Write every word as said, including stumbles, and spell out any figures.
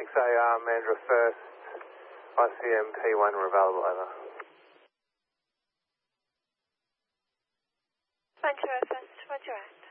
A R, Mandra First, I C M P one, we're available, over. Mandra First, roger.